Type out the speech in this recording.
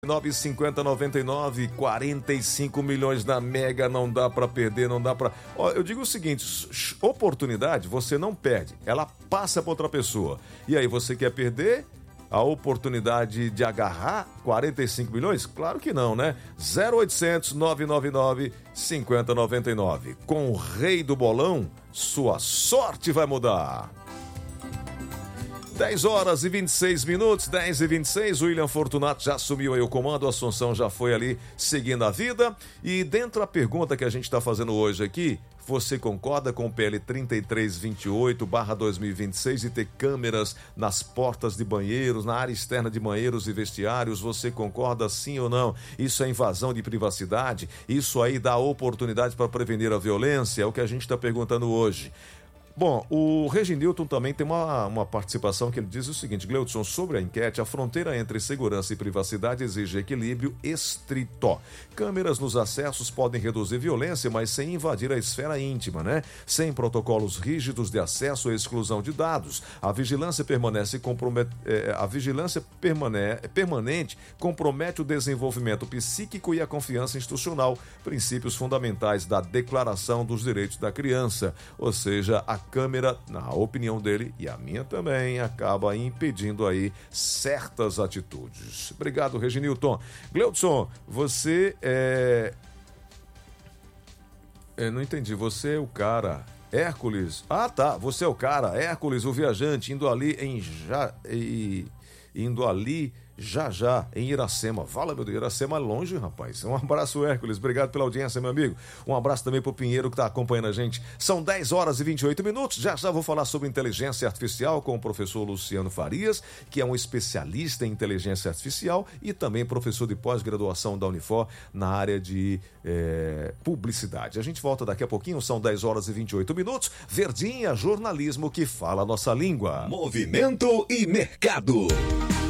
95099 45 milhões na Mega, não dá pra perder, não dá pra... Ó, eu digo o seguinte, oportunidade você não perde, ela passa pra outra pessoa. E aí, você quer perder a oportunidade de agarrar 45 milhões? Claro que não, né? 0800 999 5099. Com o rei do bolão, sua sorte vai mudar. 10 horas e 26 minutos, 10 e 26, o William Fortunato já assumiu aí o comando, a Assunção já foi ali seguindo a vida. E dentro da pergunta que a gente está fazendo hoje aqui, você concorda com o PL 3328/2026 de ter câmeras nas portas de banheiros, na área externa de banheiros e vestiários? Você concorda sim ou não? Isso é invasão de privacidade? Isso aí dá oportunidade para prevenir a violência? É o que a gente está perguntando hoje. Bom, o Reginilton também tem uma participação que ele diz o seguinte: Gleudson, sobre a enquete, a fronteira entre segurança e privacidade exige equilíbrio estrito. Câmeras nos acessos podem reduzir violência, mas sem invadir a esfera íntima, né? Sem protocolos rígidos de acesso e exclusão de dados. A vigilância permanente compromete o desenvolvimento psíquico e a confiança institucional, princípios fundamentais da Declaração dos Direitos da Criança. Ou seja, a câmera, na opinião dele e a minha também, acaba impedindo aí certas atitudes. Obrigado, Reginilton. Gleudson, você não entendi, você é o cara Hércules. Ah, tá, você é o cara Hércules, o viajante, indo ali já em Iracema. Fala, meu Deus, Iracema é longe, rapaz. Um abraço, Hércules, obrigado pela audiência, meu amigo. Um abraço também pro Pinheiro, que tá acompanhando a gente. São 10 horas e 28 minutos, já vou falar sobre inteligência artificial com o professor Luciano Farias, que é um especialista em inteligência artificial e também professor de pós-graduação da Unifor na área de publicidade. A gente volta daqui a pouquinho, são 10 horas e 28 minutos. Verdinha, jornalismo que fala a nossa língua. Movimento e mercado.